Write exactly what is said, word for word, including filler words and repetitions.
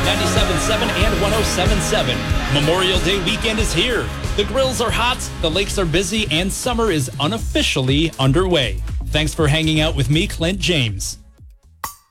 ninety-seven point seven and one oh seven point seven. Memorial Day weekend is here. The grills are hot, the lakes are busy, and summer is unofficially underway. Thanks for hanging out with me, Clint James.